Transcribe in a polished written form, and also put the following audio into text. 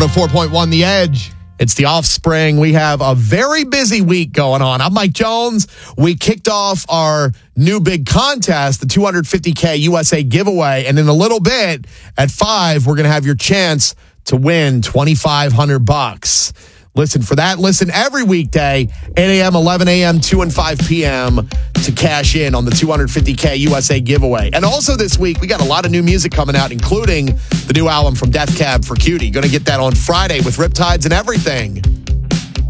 104.1 The Edge. It's The Offspring. We have a very busy week going on. I'm Mike Jones. We kicked off our new big contest, the $250K USA giveaway. And in a little bit, at 5, we're going to have your chance to win $2,500. Listen for that. Listen every weekday, 8 a.m., 11 a.m., 2 and 5 p.m. to cash in on the $250K USA giveaway. And also this week, we got a lot of new music coming out, including the new album from Death Cab for Cutie. Going to get that on Friday with Riptides and everything.